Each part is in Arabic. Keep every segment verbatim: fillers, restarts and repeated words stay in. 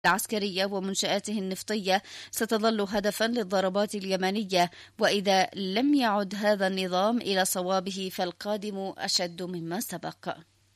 العسكرية ومنشآته النفطية ستظل هدفا للضربات اليمنية، وإذا لم يعد هذا النظام إلى صوابه فالقادم أشد مما سبق.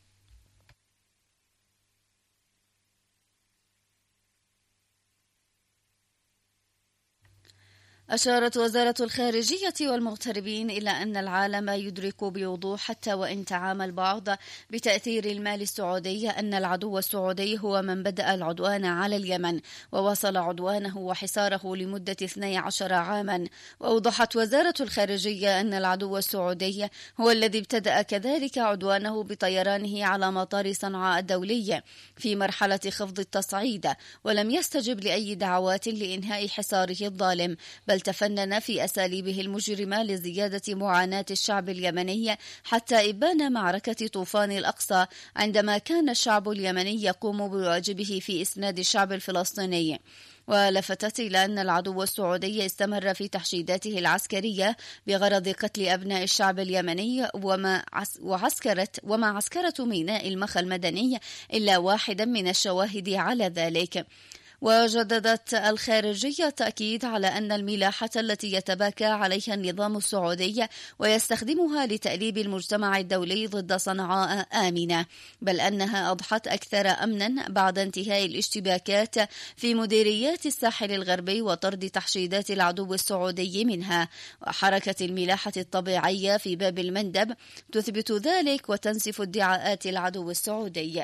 أشارت وزارة الخارجية والمغتربين إلى أن العالم يدرك بوضوح حتى وإن تعامى البعض بتأثير المال السعودي أن العدو السعودي هو من بدأ العدوان على اليمن وواصل عدوانه وحصاره لمدة اثني عشر عاما. وأوضحت وزارة الخارجية أن العدو السعودي هو الذي ابتدأ كذلك عدوانه بطيرانه على مطار صنعاء الدولي في مرحلة خفض التصعيد، ولم يستجب لأي دعوات لإنهاء حصاره الظالم، بل تفنن في أساليبه المجرمة لزيادة معاناة الشعب اليمني حتى إبان معركة طوفان الأقصى، عندما كان الشعب اليمني يقوم بواجبه في إسناد الشعب الفلسطيني. ولفتت إلى أن العدو السعودي استمر في تحشيداته العسكرية بغرض قتل أبناء الشعب اليمني، وما وعسكرت وما عسكرة ميناء المخا المدني إلا واحدا من الشواهد على ذلك. وجددت الخارجية التأكيد على أن الملاحة التي يتباكى عليها النظام السعودي ويستخدمها لتأليب المجتمع الدولي ضد صنعاء آمنة، بل أنها أضحت أكثر أمنا بعد انتهاء الاشتباكات في مديريات الساحل الغربي وطرد تحشيدات العدو السعودي منها. وحركة الملاحة الطبيعية في باب المندب تثبت ذلك وتنسف ادعاءات العدو السعودي.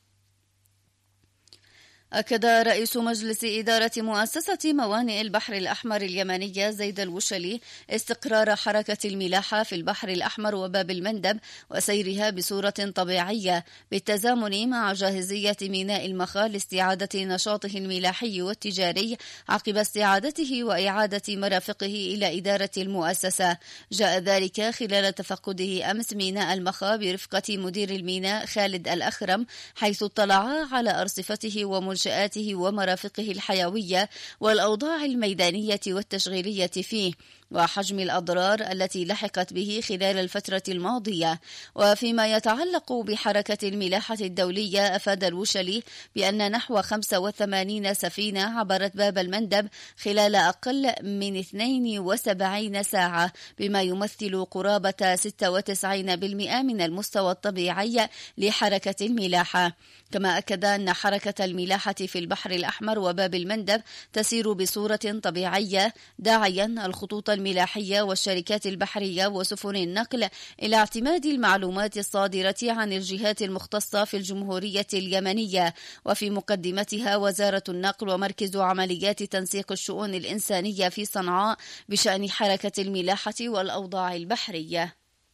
أكد رئيس مجلس إدارة مؤسسة موانئ البحر الأحمر اليمنية زيد الوشلي استقرار حركة الملاحة في البحر الأحمر وباب المندب وسيرها بصورة طبيعية بالتزامن مع جاهزية ميناء المخا لاستعادة نشاطه الملاحي والتجاري عقب استعادته وإعادة مرافقه إلى إدارة المؤسسة. جاء ذلك خلال تفقده أمس ميناء المخا برفقة مدير الميناء خالد الأخرم، حيث اطلعا على أرصفته ومنشآته منشآته ومرافقه الحيوية والأوضاع الميدانية والتشغيلية فيه وحجم الأضرار التي لحقت به خلال الفترة الماضية. وفيما يتعلق بحركة الملاحة الدولية، أفاد الوشلي بأن نحو خمسة وثمانين سفينة عبرت باب المندب خلال أقل من اثنين وسبعين ساعة، بما يمثل قرابة ستة وتسعين بالمئة من المستوى الطبيعي لحركة الملاحة. كما أكد أن حركة الملاحة في البحر الأحمر وباب المندب تسير بصورة طبيعية، داعيا الخطوط الملاحية والشركات البحرية وسفن النقل إلى اعتماد المعلومات الصادرة عن الجهات المختصة في الجمهورية اليمنية، وفي مقدمتها وزارة النقل ومركز عمليات تنسيق الشؤون الإنسانية في صنعاء بشأن حركة الملاحة والأوضاع البحرية.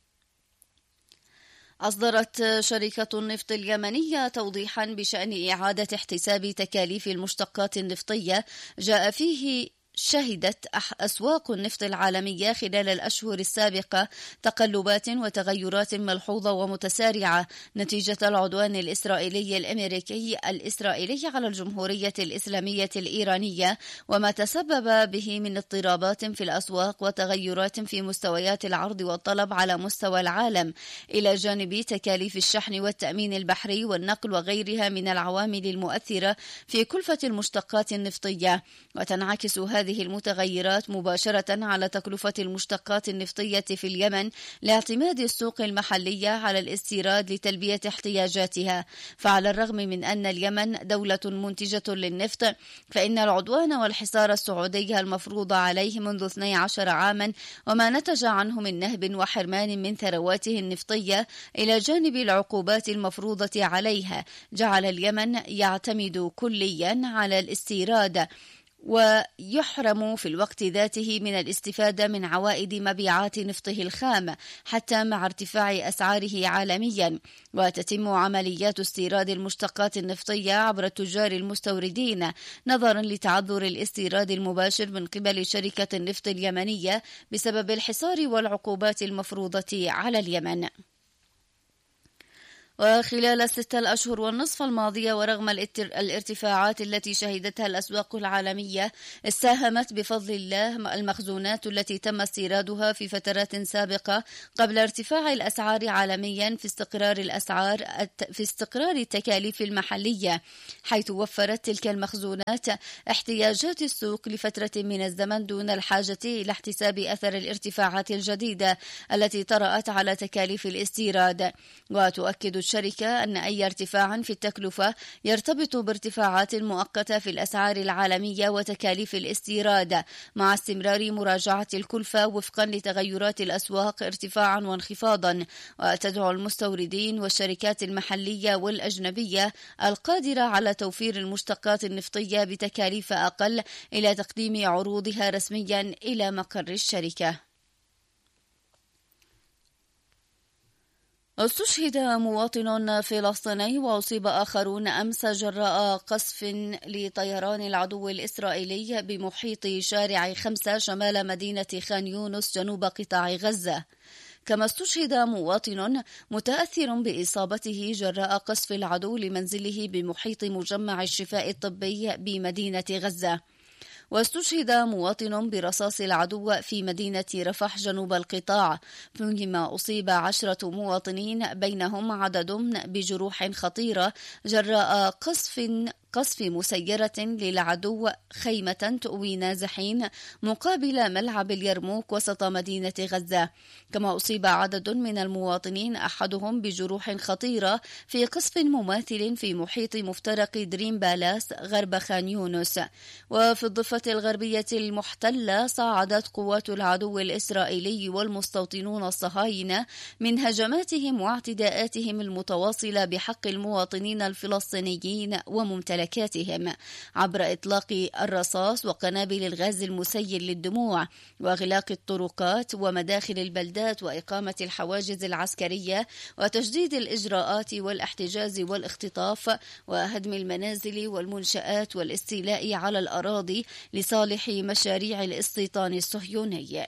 أصدرت شركة النفط اليمنية توضيحا بشأن إعادة احتساب تكاليف المشتقات النفطية جاء فيه شهدت أسواق النفط العالمية خلال الأشهر السابقة تقلبات وتغيرات ملحوظة ومتسارعة نتيجة العدوان الإسرائيلي الأمريكي الإسرائيلي على الجمهورية الإسلامية الإيرانية، وما تسبب به من اضطرابات في الأسواق وتغيرات في مستويات العرض والطلب على مستوى العالم، إلى جانب تكاليف الشحن والتأمين البحري والنقل وغيرها من العوامل المؤثرة في كلفة المشتقات النفطية. وتنعكس هذه هذه المتغيرات مباشرة على تكلفة المشتقات النفطية في اليمن لاعتماد السوق المحلية على الاستيراد لتلبية احتياجاتها. فعلى الرغم من أن اليمن دولة منتجة للنفط، فإن العدوان والحصار السعودي المفروض عليه منذ اثني عشر عاما وما نتج عنه من نهب وحرمان من ثرواته النفطية إلى جانب العقوبات المفروضة عليها جعل اليمن يعتمد كليا على الاستيراد ويحرم في الوقت ذاته من الاستفادة من عوائد مبيعات نفطه الخام حتى مع ارتفاع أسعاره عالميا. وتتم عمليات استيراد المشتقات النفطية عبر التجار المستوردين نظرا لتعذر الاستيراد المباشر من قبل شركة النفط اليمنية بسبب الحصار والعقوبات المفروضة على اليمن. وخلال الستة الأشهر والنصف الماضية ورغم الارتفاعات التي شهدتها الأسواق العالمية، ساهمت بفضل الله المخزونات التي تم استيرادها في فترات سابقة قبل ارتفاع الأسعار عالميا في استقرار الأسعار في استقرار التكاليف المحلية، حيث وفرت تلك المخزونات احتياجات السوق لفترة من الزمن دون الحاجة إلى احتساب أثر الارتفاعات الجديدة التي طرأت على تكاليف الاستيراد. وتؤكد الشركة أن أي ارتفاع في التكلفة يرتبط بارتفاعات مؤقتة في الأسعار العالمية وتكاليف الاستيراد، مع استمرار مراجعة الكلفة وفقا لتغيرات الأسواق ارتفاعا وانخفاضا. وتدعو المستوردين والشركات المحلية والأجنبية القادرة على توفير المشتقات النفطية بتكاليف أقل إلى تقديم عروضها رسميا إلى مقر الشركة. استشهد مواطن فلسطيني وأصيب آخرون أمس جراء قصف لطيران العدو الإسرائيلي بمحيط شارع خمسة شمال مدينة خان يونس جنوب قطاع غزة. كما استشهد مواطن متأثر بإصابته جراء قصف العدو لمنزله بمحيط مجمع الشفاء الطبي بمدينة غزة. واستشهد مواطن برصاص العدو في مدينة رفح جنوب القطاع، فيما أصيب عشرة مواطنين بينهم عدد بجروح خطيرة جراء قصف قصف مسيرة للعدو خيمة تؤوي نازحين مقابل ملعب اليرموك وسط مدينة غزة. كما أصيب عدد من المواطنين أحدهم بجروح خطيرة في قصف مماثل في محيط مفترق دريم بالاس غرب خان يونس. وفي الضفة الغربية المحتلة صعدت قوات العدو الإسرائيلي والمستوطنون الصهاينة من هجماتهم واعتداءاتهم المتواصلة بحق المواطنين الفلسطينيين وممتلكاتهم عبر إطلاق الرصاص وقنابل الغاز المسيل للدموع وإغلاق الطرقات ومداخل البلدات وإقامة الحواجز العسكرية وتجديد الإجراءات والاحتجاز والاختطاف وهدم المنازل والمنشآت والاستيلاء على الأراضي لصالح مشاريع الاستيطان الصهيوني.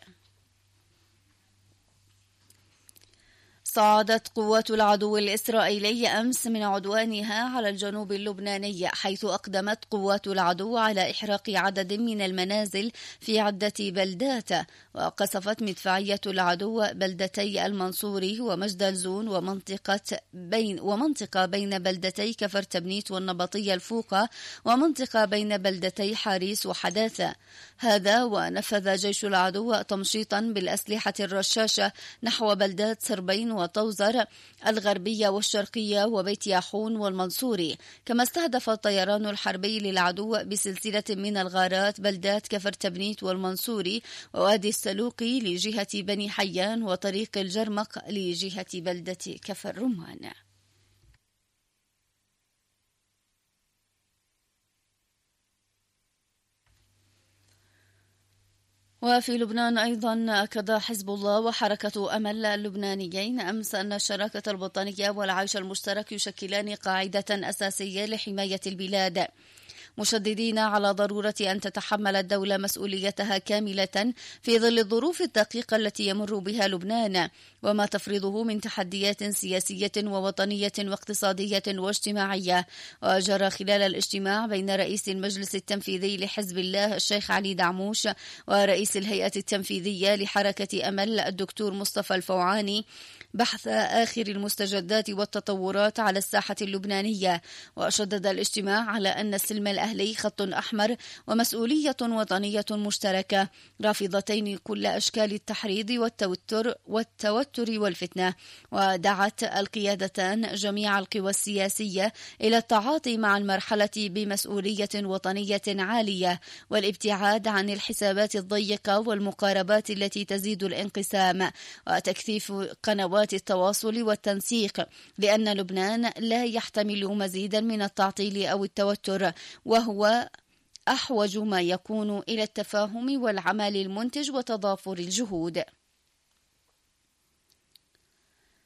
صعدت قوات العدو الإسرائيلي أمس من عدوانها على الجنوب اللبناني، حيث أقدمت قوات العدو على إحراق عدد من المنازل في عدة بلدات. وقصفت مدفعية العدو بلدتي المنصوري ومجدلزون ومنطقة بين ومنطقة بين بلدتي كفر تبنيت والنبطية الفوقة ومنطقة بين بلدتي حاريس وحداثة. هذا ونفذ جيش العدو تمشيطا بالأسلحة الرشاشة نحو بلدات سربين وطوزر الغربية والشرقية وبيت ياحون والمنصوري. كما استهدف الطيران الحربي للعدو بسلسلة من الغارات بلدات كفر تبنيت والمنصوري ووادي السلوقي لجهة بني حيان وطريق الجرمق لجهة بلدة كفر رمان. وفي لبنان أيضا أكد حزب الله وحركة أمل اللبنانيين أمس أن الشراكة الوطنية والعيش المشترك يشكلان قاعدة أساسية لحماية البلاد، مشددين على ضرورة أن تتحمل الدولة مسؤوليتها كاملة في ظل الظروف الدقيقة التي يمر بها لبنان وما تفرضه من تحديات سياسية ووطنية واقتصادية واجتماعية. وجرى خلال الاجتماع بين رئيس المجلس التنفيذي لحزب الله الشيخ علي دعموش ورئيس الهيئة التنفيذية لحركة أمل الدكتور مصطفى الفوعاني بحث آخر المستجدات والتطورات على الساحة اللبنانية. وشدد الاجتماع على أن السلم الأهلي خط أحمر ومسؤولية وطنية مشتركة رافضتين كل أشكال التحريض والتوتر والتوتر والفتنة. ودعت القيادتان جميع القوى السياسية إلى التعاطي مع المرحلة بمسؤولية وطنية عالية والابتعاد عن الحسابات الضيقة والمقاربات التي تزيد الانقسام وتكثيف قنوات التواصل والتنسيق، لأن لبنان لا يحتمل مزيدا من التعطيل أو التوتر، وهو أحوج ما يكون إلى التفاهم والعمل المنتج وتضافر الجهود.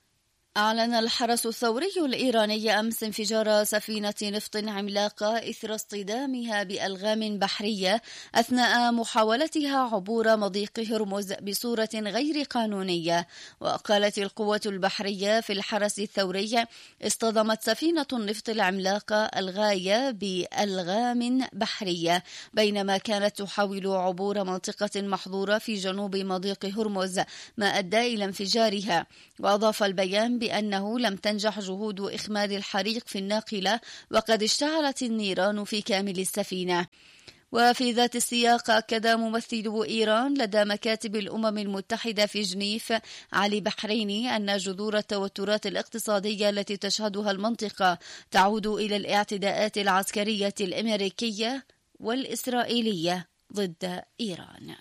أعلن الحرس الثوري الإيراني أمس انفجار سفينة نفط عملاقة إثر اصطدامها بألغام بحرية أثناء محاولتها عبور مضيق هرمز بصورة غير قانونية. وقالت القوة البحرية في الحرس الثوري اصطدمت سفينة النفط العملاقة الغاية بألغام بحرية بينما كانت تحاول عبور منطقة محظورة في جنوب مضيق هرمز، ما أدى إلى انفجارها. وأضاف البيان بأنه لم تنجح جهود إخماد الحريق في الناقلة وقد اشتعلت النيران في كامل السفينة. وفي ذات السياق أكد ممثل إيران لدى مكاتب الأمم المتحدة في جنيف علي بحريني أن جذور التوترات الاقتصادية التي تشهدها المنطقة تعود إلى الاعتداءات العسكرية الأمريكية والإسرائيلية ضد إيران.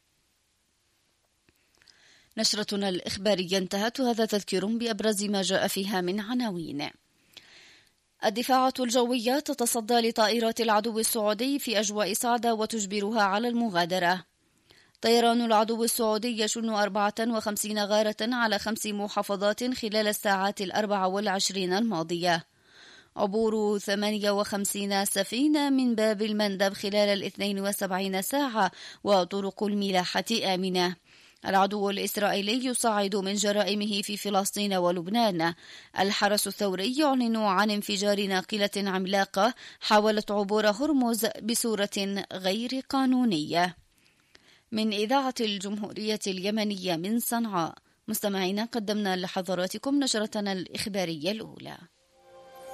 نشرتنا الإخبارية انتهت، وهذا تذكير بأبرز ما جاء فيها من عناوين. الدفاعات الجوية تتصدى لطائرات العدو السعودي في أجواء صعدة وتجبرها على المغادرة. طيران العدو السعودي يشن أربعة وخمسين غارة على خمس محافظات خلال الساعات الأربع والعشرين الماضية. عبور ثمانية وخمسين سفينة من باب المندب خلال الاثنين وسبعين ساعة وطرق الملاحة آمنة. العدو الإسرائيلي يصعد من جرائمه في فلسطين ولبنان. الحرس الثوري يعلن عن انفجار ناقلة عملاقة حاولت عبور هرمز بصورة غير قانونية. من إذاعة الجمهورية اليمنية من صنعاء، مستمعينا قدمنا لحضراتكم نشرتنا الإخبارية الأولى.